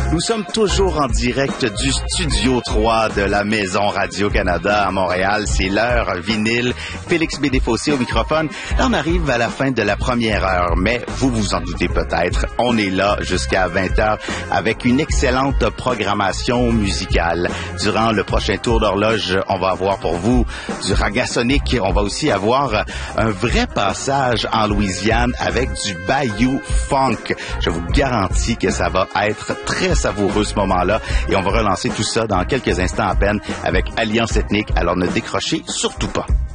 Nous sommes toujours en direct du Studio 3 de la Maison Radio-Canada à Montréal. C'est l'heure vinyle. Félix Bédéfossé au microphone. Là, on arrive à la fin de la première heure, mais vous vous en doutez peut-être, on est là jusqu'à 20h avec une excellente programmation musicale. Durant le prochain tour d'horloge, on va avoir pour vous du Ragasonic. On va aussi avoir un vrai passage en Louisiane avec du Bayou Funk. Je vous garantis que ça va être très savoureux ce moment-là et on va relancer tout ça dans quelques instants à peine avec Alliance Ethnique. Alors ne décrochez surtout pas.